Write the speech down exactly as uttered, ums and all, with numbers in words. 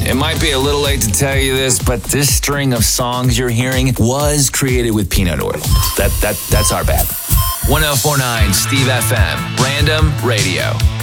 It might be a little late to tell you this, but this string of songs you're hearing was created with peanut oil. That that that's our bad. ten forty-nine Steve F M, Random Radio.